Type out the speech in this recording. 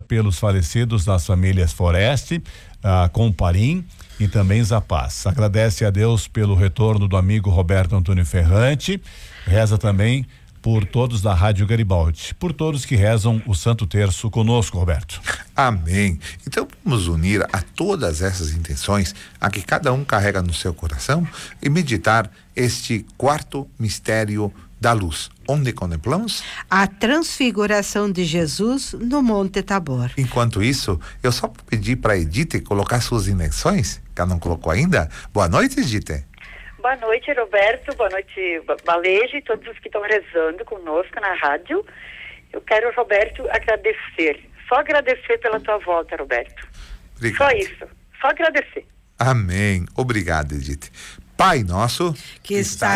pelos falecidos das famílias Foreste, Comparim e também Zapaz. Agradece a Deus pelo retorno do amigo Roberto Antônio Ferrante. Reza também por todos da Rádio Garibaldi, por todos que rezam o Santo Terço conosco, Roberto. Amém. Então vamos unir a todas essas intenções, a que cada um carrega no seu coração, e meditar este quarto mistério da luz, onde contemplamos a transfiguração de Jesus no Monte Tabor. Enquanto isso, eu só pedi para a Edith colocar suas intenções, que ela não colocou ainda. Boa noite, Edith. Boa noite, Roberto. Boa noite, Balejo e todos os que estão rezando conosco na rádio. Eu quero, Roberto, agradecer. Só agradecer pela tua volta, Roberto. Obrigado. Só isso. Só agradecer. Amém. Obrigado, Edith. Pai nosso, que está